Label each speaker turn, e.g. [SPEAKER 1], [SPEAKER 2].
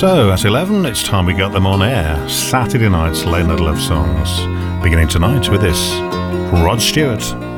[SPEAKER 1] So, at 11, it's time we got them on air. Saturday night's Late Night Love Songs. Beginning tonight with this, Rod Stewart.